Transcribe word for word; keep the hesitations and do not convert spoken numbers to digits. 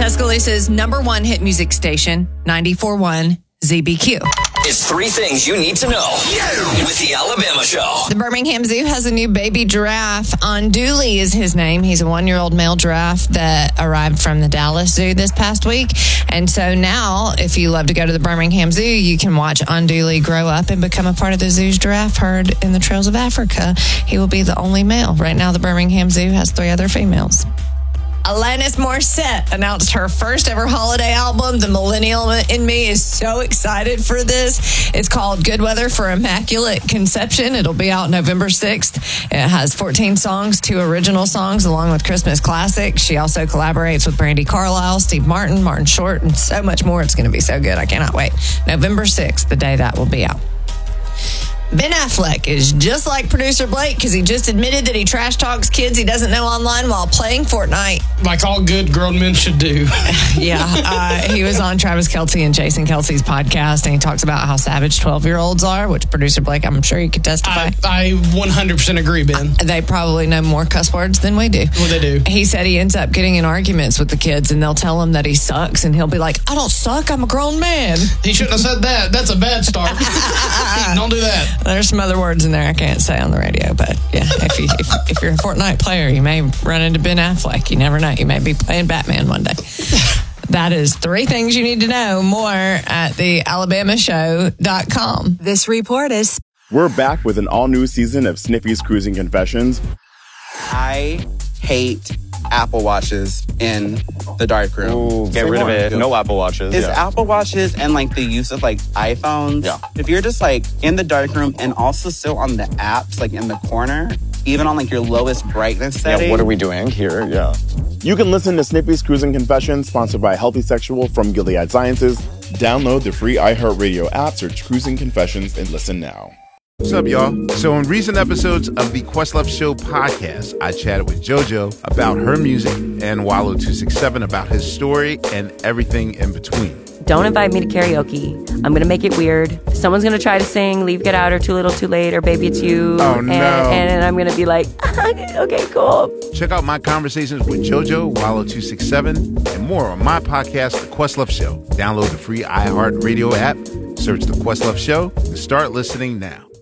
Tuscaloosa's number one hit music station, ninety-four point one Z B Q. It's three things you need to know with the Alabama Show. The Birmingham Zoo has a new baby giraffe. Unduly is his name. He's a one-year-old male giraffe that arrived from the Dallas Zoo this past week. And so now, if you love to go to the Birmingham Zoo, you can watch Unduly grow up and become a part of the zoo's giraffe herd in the Trails of Africa. He will be the only male. Right now, the Birmingham Zoo has three other females. Alanis Morissette announced her first ever holiday album. The millennial in me is so excited for this. It's called Good Weather for Immaculate Conception. It'll be out November sixth. It has fourteen songs, two original songs, along with Christmas classics. She also collaborates with Brandi Carlile, Steve Martin, Martin Short, and so much more. It's going to be so good. I cannot wait. November sixth, the day that will be out. Ben Affleck is just like producer Blake because he just admitted that he trash talks kids he doesn't know online while playing Fortnite. Like all good grown men should do. yeah. Uh, he was on Travis Kelce and Jason Kelce's podcast, and he talks about how savage twelve-year-olds are, which producer Blake, I'm sure you could testify. I, I one hundred percent agree, Ben. They probably know more cuss words than we do. Well, they do. He said he ends up getting in arguments with the kids, and they'll tell him that he sucks, and he'll be like, I don't suck, I'm a grown man. He shouldn't have said that. That's a bad start. Don't do that. There's some other words in there I can't say on the radio, but yeah, if, you, if, if you're a Fortnite player, you may run into Ben Affleck. You never know. You may be playing Batman one day. That is three things you need to know. More at the alabama show dot com. This report is... We're back with an all-new season of Snippy's Cruising Confessions. I hate Apple Watches in the darkroom. Ooh, get rid of it. No Apple Watches. Is yeah. Apple Watches and like the use of like iPhones. Yeah. If you're just like in the darkroom and also still on the apps, like in the corner, even on like your lowest brightness setting. Yeah, what are we doing here? Yeah. You can listen to Snippy's Cruising Confessions, sponsored by Healthy Sexual from Gilead Sciences. Download the free iHeartRadio app, search Cruising Confessions, and listen now. What's up, y'all? So in recent episodes of the Questlove Show podcast, I chatted with JoJo about her music and Wallow two six seven about his story and everything in between. Don't invite me to karaoke. I'm going to make it weird. Someone's going to try to sing Leave, Get Out, or Too Little, Too Late, or Baby It's You. Oh, and, no. And, and I'm going to be like, okay, cool. Check out my conversations with JoJo, Wallow two six seven, and more on my podcast, The Questlove Show. Download the free iHeartRadio app, search The Questlove Show, and start listening now.